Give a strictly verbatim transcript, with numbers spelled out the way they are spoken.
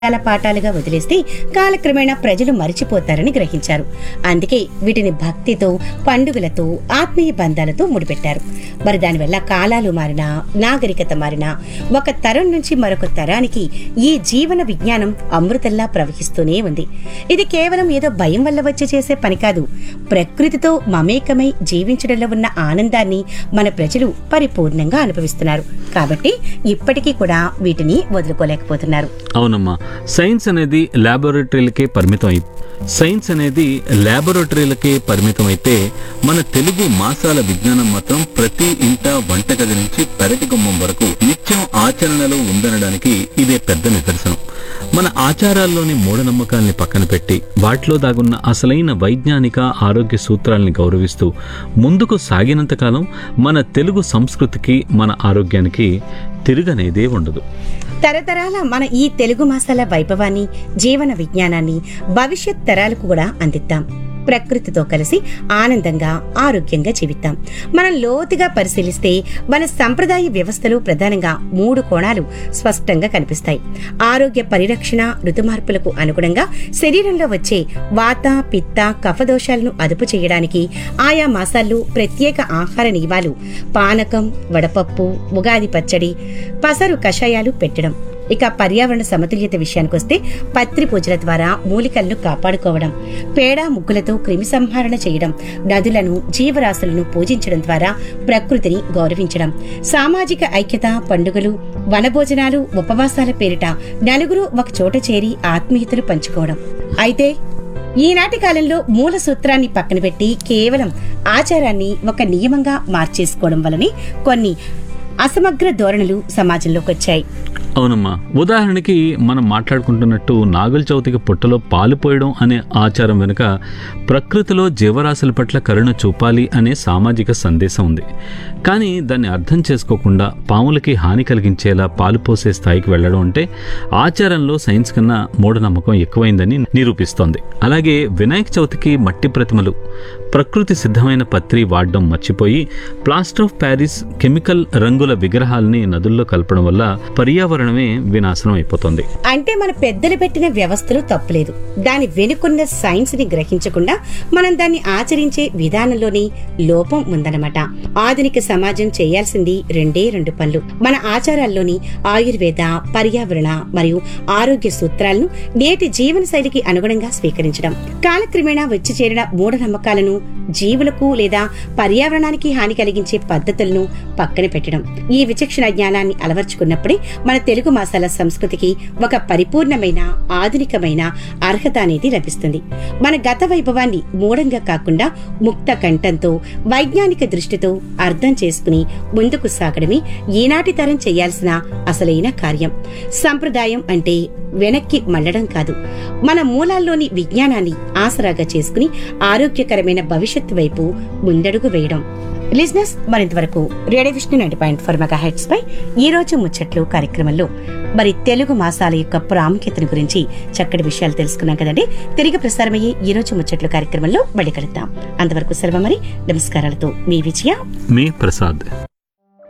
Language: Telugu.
చాలా పాఠాలుగా వదిలేస్తే కాలక్రమేణా ప్రజలు మరిచిపోతారని గ్రహించారు. అందుకే వీటిని భక్తితో, పండుగలతో, ఆత్మీయ బంధాలతో ముడిపెట్టారు. మరి దానివల్ల కాలాలు మారినా, నాగరికత మారినా, ఒక తరం నుంచి మరొక తరానికి ఈ జీవన విజ్ఞానం అమృతంలా ప్రవహిస్తూనే ఉంది. ఇది కేవలం ఏదో భయం వల్ల వచ్చి చేసే పని కాదు. ప్రకృతితో మమేకమై జీవించడంలో ఉన్న ఆనందాన్ని మన ప్రజలు పరిపూర్ణంగా అనుభవిస్తున్నారు. కాబట్టి ఇప్పటికీ కూడా వీటిని వదులుకోలేకపోతున్నారు. అవునమ్మా, సైన్స్ అనేది ల్యాబొరేటరీలకే పరిమితం అయి సైన్స్ అనేది ల్యాబొరేటరీలకే పరిమితం అయితే మన తెలుగు మాసాల విజ్ఞానం మాత్రం ప్రతి ఇంట వంటగది నుంచి పెరటి గుమ్మం వరకు నిత్యం ఆచరణలో ఉందనడానికి ఇదే పెద్ద నిదర్శనం. మన ఆచారాల్లోని మూఢనమ్మకాల్ని పక్కన పెట్టి వాటిలో దాగున్న అసలైన వైజ్ఞానిక ఆరోగ్య సూత్రాల్ని గౌరవిస్తూ ముందుకు సాగినంతకాలం మన తెలుగు సంస్కృతికి, మన ఆరోగ్యానికి తిరగనేదే ఉండదు. తరతరాల మన ఈ తెలుగు మాసాల వైభవాన్ని, జీవన విజ్ఞానాన్ని భవిష్యత్ తరాలకు కూడా అందిద్దాం. ప్రకృతితో కలిసి ఆనందంగా, ఆరోగ్యంగా జీవిద్దాం. మనం లోతుగా పరిశీలిస్తే మన సంప్రదాయ వ్యవస్థలో ప్రధానంగా మూడు కోణాలు స్పష్టంగా కనిపిస్తాయి. ఆరోగ్య పరిరక్షణ, ఋతుమార్పులకు అనుగుణంగా శరీరంలో వచ్చే వాత, పిత్త, కఫదోషాలను అదుపు చేయడానికి ఆయా మాసాల్లో ప్రత్యేక ఆహార నియమాలు, పానకం, వడపప్పు, ఉగాది పచ్చడి, పసరు కషాయాలు పెట్టడం. ఇక పర్యావరణ సమతుల్యత విషయానికొస్తే పత్రి పూజల ద్వారా మూలికలను కాపాడుకోవడం, పేడ ముగ్గులతో క్రిమి సంహారణ చేయడం, నదులను, జీవరాశులను పూజించడం ద్వారా ప్రకృతిని గౌరవించడం, సామాజిక ఐక్యత, పండుగలు, వనభోజనాలు, ఉపవాసాల పేరిట నలుగురు ఒక చోట చేరి ఆత్మీయతలు పంచుకోవడం. అయితే ఈనాటి కాలంలో మూల సూత్రాన్ని పక్కన పెట్టి కేవలం ఆచారాన్ని ఒక నియమంగా మార్చేసుకోవడం వలని కొన్ని అసమగ్ర ధోరణులు సమాజంలోకి వచ్చాయి. అవునమ్మా, ఉదాహరణకి మనం మాట్లాడుకుంటున్నట్టు నాగుల చవితికి పుట్టలో పాలు పోయడం అనే ఆచారం వెనుక ప్రకృతిలో జీవరాశుల పట్ల కరుణ చూపాలి అనే సామాజిక సందేశం ఉంది. కానీ దాన్ని అర్థం చేసుకోకుండా పాములకి హాని కలిగించేలా పాలు పోసే స్థాయికి వెళ్లడం అంటే ఆచారంలో సైన్స్ కన్నా మూఢనమ్మకం ఎక్కువైందని నిరూపిస్తోంది. అలాగే వినాయక చవితికి మట్టి ప్రతిమలు, ప్రకృతి సిద్ధమైన పత్రి వాడడం మర్చిపోయి ప్లాస్టర్ ఆఫ్ ప్యారిస్ కెమికల్ రంగుల విగ్రహాలని నదుల్లో కలపడం వల్ల పర్యావరణమే వినాశనం అయిపోతుంది. అంటే మన పెద్దలు పెట్టిన వ్యవస్థలు తప్పులేదు, దాని వెనుకున్న సైన్స్ ని గ్రహించకుండా మనం దాన్ని ఆచరించే విధానంలోని లోపం ఉందన్నమాట. ఆధునిక సమాజం చేయాల్సింది రెండే రెండు పనులు. మన ఆచారాల్లోని ఆయుర్వేద, పర్యావరణ మరియు ఆరోగ్య సూత్రాలను నేటి జీవన శైలికి అనుగుణంగా స్వీకరించడం, కాలక్రమేణా వచ్చి చేరిన మూఢనమ్మకాలను, జీవులకు లేదా పర్యావరణానికి హాని కలిగించే పద్ధతులను పక్కన పెట్టడం. ఈ విచక్షణ జ్ఞానాన్ని అలవర్చుకున్నప్పుడే మన తెలుగు మాసాల సంస్కృతికి ఒక పరిపూర్ణమైన, ఆధునికమైన అర్హత అనేది లభిస్తుంది. మన గత వైభవాన్ని మూఢంగా కాకుండా ముక్త కంఠంతో, వైజ్ఞానిక దృష్టితో అర్థం చేసుకుని ముందుకు సాగడమే ఈనాటి తరం చేయాల్సిన అసలైన కార్యం. సంప్రదాయం అంటే వెనక్కి మళ్లడం కాదు, మన మూలాల్లోని విజ్ఞానాన్ని ఆసరాగా చేసుకుని ఆరోగ్యకరమైన భవిష్యత్తు వైపు ముందడుగు వేయడం. Listeners, మరింతవరకు radio Vishnu ninety point four mega heads పై ఈ రోజు ముచ్చట్లు కార్యక్రమంలో మరి తెలుగు మాసాల యొక్క ప్రాముఖ్యతను గురించి చక్కటి విషయాలు తెలుసుకున్నాం కదండి. తిరిగి ప్రసారమయ్యే ఈ రోజు ముచ్చట్లు కార్యక్రమంలో మళ్ళీ కలుద్దాం. అంతవరకు సెలవు, మరి నమస్కారాలతో మీ విజయ, మీ ప్రసాద్.